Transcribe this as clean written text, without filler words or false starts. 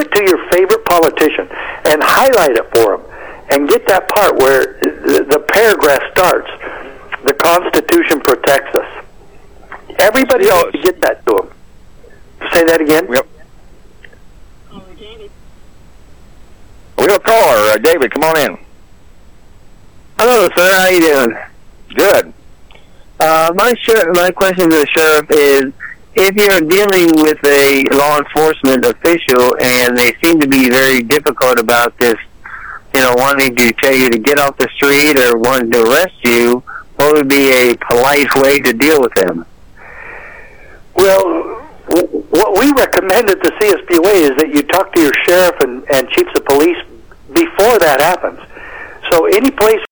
it to your favorite politician and highlight it for them, and get that part where the paragraph starts, the Constitution protects us. Everybody else to get that to them. Say that again? Yep. We got a caller. David, come on in. Hello, sir. How you doing? Good. My question to the sheriff is, if you're dealing with a law enforcement official and they seem to be very difficult about this, wanting to tell you to get off the street or wanting to arrest you, what would be a polite way to deal with them? Well, what we recommend at the CSPOA is that you talk to your sheriff and chiefs of police before that happens. So any place